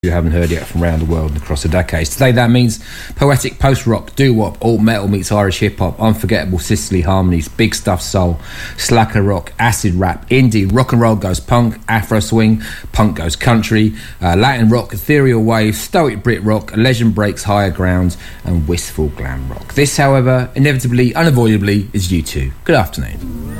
you haven't heard yet from around the world and across the decades. Today that means poetic post-rock, doo-wop, alt metal meets Irish hip-hop, unforgettable Sicily harmonies, big stuff soul, slacker rock, acid rap, indie, rock and roll goes punk, afro swing, punk goes country, Latin rock, ethereal wave, stoic Brit rock, legend breaks higher grounds, and wistful glam rock. This, however, inevitably, unavoidably, is U2. Good afternoon.